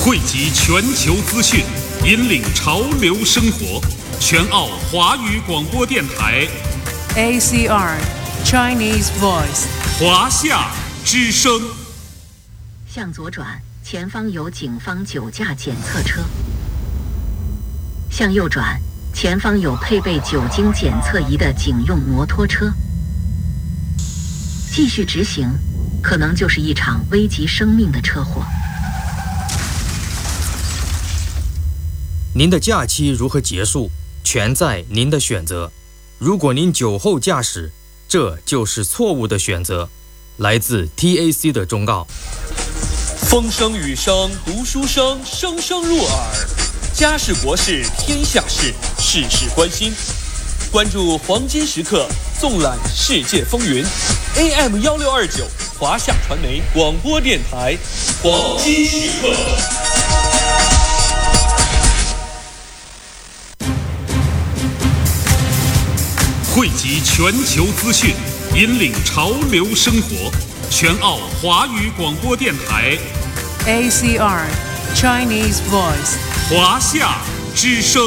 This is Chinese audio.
汇集全球资讯，引领潮流生活。全澳华语广播电台 ACR Chinese Voice 华夏之声。 向左转，前方有警方酒驾检测车。向右转，前方有配备酒精检测仪的警用摩托车。继续直行，可能就是一场危及生命的车祸。 您的假期如何结束，全在您的选择。如果您酒后驾驶，这就是错误的选择。来自 TAC 的忠告。 风声雨声读书声，声声入耳。家事国事天下事，事事关心。关注黄金时刻，纵览世界风云。AM1629华夏传媒广播电台，黄金时刻。 汇集全球资讯，引领潮流生活。全澳华语广播电台 ACR Chinese Voice 华夏之声。